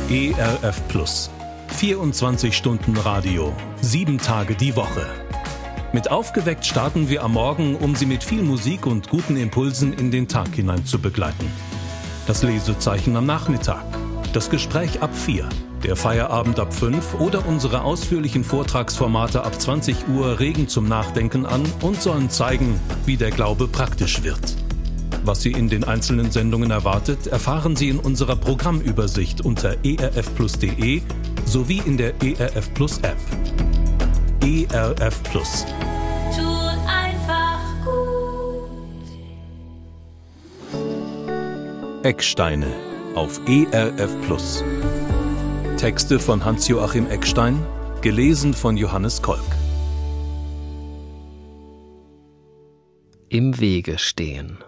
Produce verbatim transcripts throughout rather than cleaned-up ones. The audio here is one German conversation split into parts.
E R F Plus. vierundzwanzig Stunden Radio, sieben Tage die Woche. Mit Aufgeweckt starten wir am Morgen, um Sie mit viel Musik und guten Impulsen in den Tag hinein zu begleiten. Das Lesezeichen am Nachmittag, das Gespräch ab vier, der Feierabend ab fünf oder unsere ausführlichen Vortragsformate ab zwanzig Uhr regen zum Nachdenken an und sollen zeigen, wie der Glaube praktisch wird. Was Sie in den einzelnen Sendungen erwartet, erfahren Sie in unserer Programmübersicht unter e r f plus punkt d e sowie in der E R F Plus App. E R F Plus. Tut einfach gut. Ecksteine auf E R F Plus. Texte von Hans-Joachim Eckstein, gelesen von Johannes Kolk. Im Wege stehen.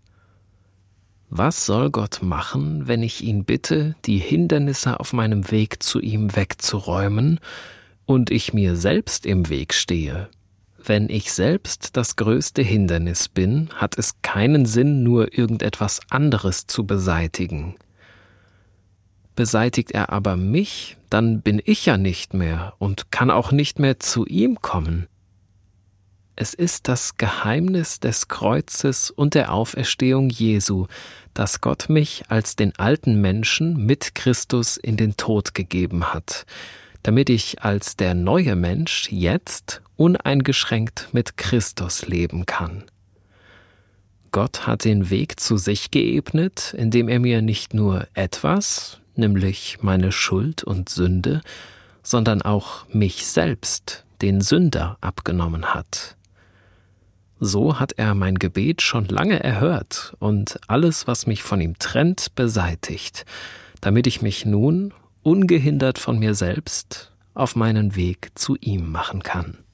Was soll Gott machen, wenn ich ihn bitte, die Hindernisse auf meinem Weg zu ihm wegzuräumen und ich mir selbst im Weg stehe? Wenn ich selbst das größte Hindernis bin, hat es keinen Sinn, nur irgendetwas anderes zu beseitigen. Beseitigt er aber mich, dann bin ich ja nicht mehr und kann auch nicht mehr zu ihm kommen. Es ist das Geheimnis des Kreuzes und der Auferstehung Jesu, dass Gott mich als den alten Menschen mit Christus in den Tod gegeben hat, damit ich als der neue Mensch jetzt uneingeschränkt mit Christus leben kann. Gott hat den Weg zu sich geebnet, indem er mir nicht nur etwas, nämlich meine Schuld und Sünde, sondern auch mich selbst, den Sünder, abgenommen hat. So hat er mein Gebet schon lange erhört und alles, was mich von ihm trennt, beseitigt, damit ich mich nun, ungehindert von mir selbst, auf meinen Weg zu ihm machen kann.